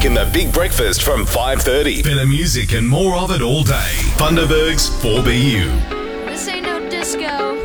week in the Big Breakfast from 5:30. Better music and more of it all day. Thunderberg's 4BU. This ain't no disco.